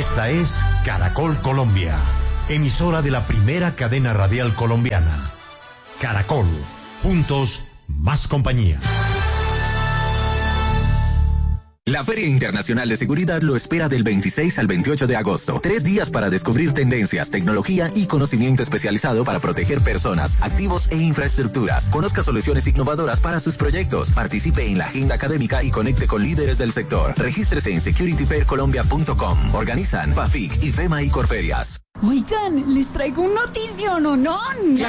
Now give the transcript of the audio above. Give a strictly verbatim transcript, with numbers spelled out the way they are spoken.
Esta es Caracol Colombia, emisora de la primera cadena radial colombiana. Caracol, juntos, más compañía. La Feria Internacional de Seguridad lo espera del veintiséis al veintiocho de agosto. Tres días para descubrir tendencias, tecnología y conocimiento especializado para proteger personas, activos e infraestructuras. Conozca soluciones innovadoras para sus proyectos. Participe en la agenda académica y conecte con líderes del sector. Regístrese en security fair colombia punto com. Organizan PAFIC, IFEMA y Corferias. Oigan, les traigo un notición, ¿o no?